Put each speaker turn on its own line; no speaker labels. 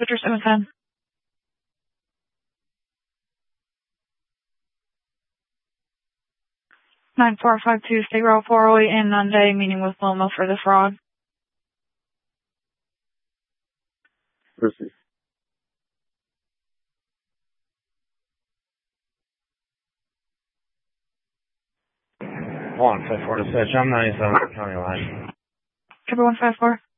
Switcher 710. 9452 State Route 408 in Nunde, meeting with Loma for the fraud.
Proceed. One 54 to switch. I'm 97 County line.
Cover 154.